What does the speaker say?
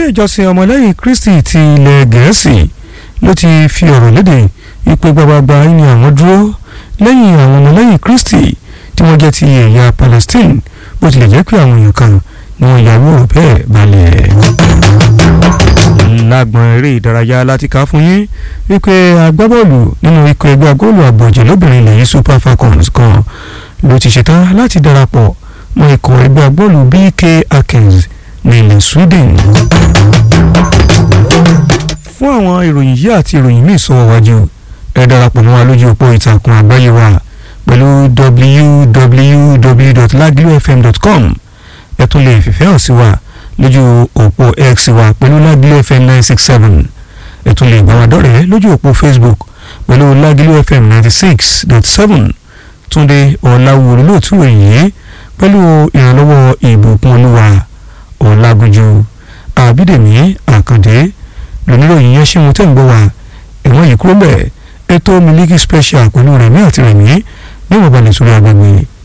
ìjọsìn ọmọlẹ́yìn Kristi ti ilẹ̀ Gẹ̀ẹ́sì ló ti fi ọ̀rọ̀ léde wípé gbàgbàgbà ní àwọn dúró lẹ́yìn àwọn ọmọlẹ́yìn Kristi tí wọ́n jẹ́ ti ẹ̀yà Palestine bó tilẹ̀ jẹ́ pé àwọn èèyàn kan ni wọ́n yàrá ọ̀rọ̀ bẹ́ẹ̀ balẹ̀. lágbọn eré ìdárayá láti ká fún yín wípé agbábọ́ọ̀lù nínú ikọ̀ ẹgbẹ́ agbóòlù àbọ̀jẹ̀ lóbìnrin ilẹ̀ yìí Super Falcons kan ló ti ṣetán láti darapọ̀ mọ́ ikọ̀ ẹgbẹ́ agbóòlù BK Akens ní ilẹ̀ Sweden. fún àwọn ìròyìn yìí àti ìròyìn míì sọ wájú ẹ darapọ̀ mọ́ wa lójú òpó ìtàkùn àgbáyé wa pẹ̀lú www.lagilufm.com. ẹ tún lè fìfẹ́ hàn sí wa lójú òpó X wa pẹ̀lú Lagelu FM 967. ẹ tún lè bá wa dọ́rẹ̀ẹ́ lójú òpó Facebook pẹ̀lú Lagelu FM 96.7. Túndé Ọláwúwo lóòtú èyí pẹ̀lú ìrànlọ́wọ́ ìbùkún olúwa Ọlágúnjú Àbídèmí Àkàndé lóníròyìn yẹn ṣé mo tẹ́ ń gbọ́ wa ẹ̀wọ̀n yìí kúrò bẹ́ẹ̀ ètò Miliki Special pẹ̀lú Rẹ̀mí àti Rẹ̀mí ní ìwọ̀nba nìṣúra agbègbè